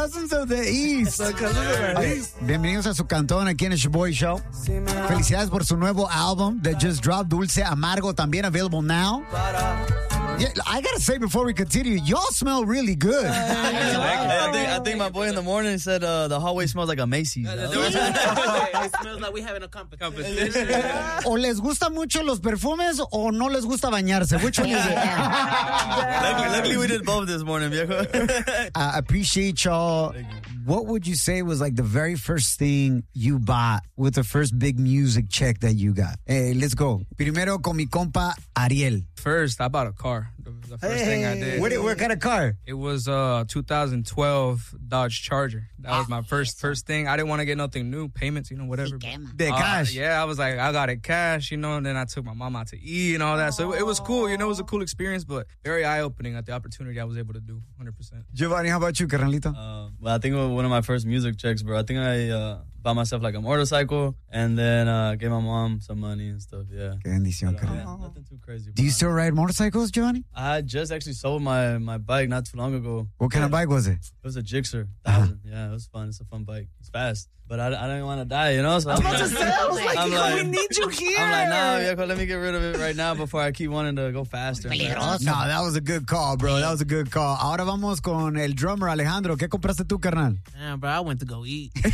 Cousins of the East. Bienvenidos a su cantón aquí en el Shoboy Show. Felicidades por su nuevo álbum that just dropped, Dulce Amargo, también available now. Yeah, I gotta say before we continue, y'all smell really good. I think my boy in the morning said the hallway smells like a Macy's. It smells like we having a competition. O les gustan mucho los perfumes o no les gusta bañarse. Which one is it? Luckily we did both this morning, viejo. I appreciate y'all. What would you say was like the very first thing you bought with the first big music check that you got? Hey, let's go. Primero con mi compa Ariel. First, I bought a car. The first thing I did. What kind of car? It was a 2012 Dodge Charger. That was my first thing. I didn't want to get nothing new, payments, whatever. De cash. Yeah, I was like, I got it cash, and then I took my mom out to eat and all that. So it was cool, it was a cool experience, but very eye-opening at the opportunity I was able to do, 100%. Giovanni, how about you, carnalito? Well, I think it was one of my first music checks, bro. I think I bought myself like a motorcycle and then gave my mom some money and stuff, yeah. Qué bendición, carnal. Nothing too crazy. Do you still ride motorcycles, Giovanni? I just actually sold my bike not too long ago. What kind of bike was it? It was a Gixxer 1000. Yeah, it was fun. It's a fun bike. It's fast. But I didn't want to die, So I was like, we need you here. I'm like, nah, viejo, let me get rid of it right now before I keep wanting to go faster. No, that was a good call, bro. That was a good call. Ahora vamos con el drummer, Alejandro. ¿Qué compraste tú, carnal? Yeah, bro, I went to go eat. You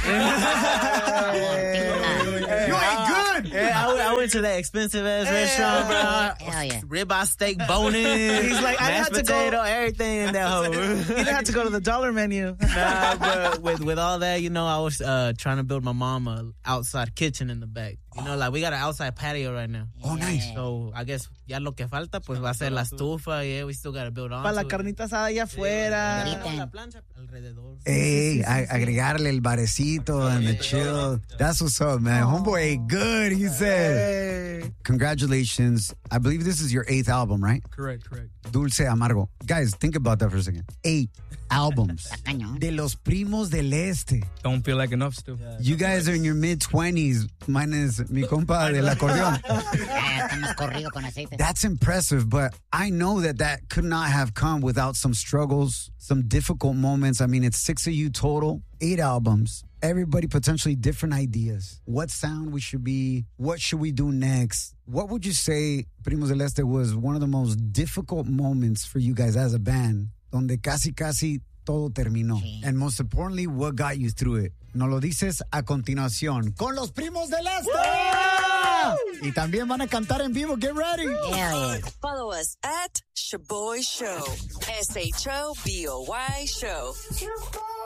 ain't good. Yeah, I went to that expensive-ass restaurant, bro. Hell yeah. Ribeye steak, bone-in. He's like, I mashed had to potato, go. everything in that hole. You didn't have to go to the dollar menu. Nah, but with all that, I was trying to build my mom a outside kitchen in the back. Like we got an outside patio right now. Oh, nice. So I guess ya lo que falta pues va a ser la estufa. Yeah, we still got to build on. Para la carnita asada allá afuera. La plancha alrededor. Hey, agregarle el barecito and the chill. That's what's up, man. Homeboy ate good, he said. Hey. Congratulations. I believe this is your 8th album, right? Correct. Dulce Amargo. Guys, think about that for a second. 8 albums. De los Primos del Este. Don't feel like enough still. You guys are in your mid-20s. Mine is mi compa del acordeón. Estamos corrido con aceite. That's impressive, but I know that could not have come without some struggles, some difficult moments. I mean, it's 6 of you total, 8 albums. Everybody potentially different ideas. What sound we should be? What should we do next? What would you say, Primos del Este, was one of the most difficult moments for you guys as a band, donde casi todo terminó? Sí. And most importantly, what got you through it? Nos lo dices a continuación con los Primos del Este. Y también van a cantar en vivo. Get ready. Yeah. Follow us at Shoboy Show. SHOBOY Show.